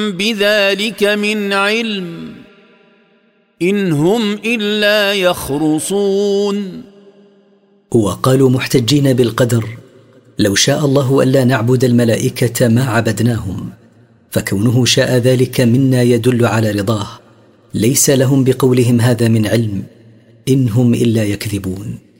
بذلك من علم إن هم إلا يخرصون. وقالوا محتجين بالقدر: لو شاء الله ألا نعبد الملائكة ما عبدناهم، فكونه شاء ذلك منا يدل على رضاه، ليس لهم بقولهم هذا من علم، إن هم إلا يكذبون.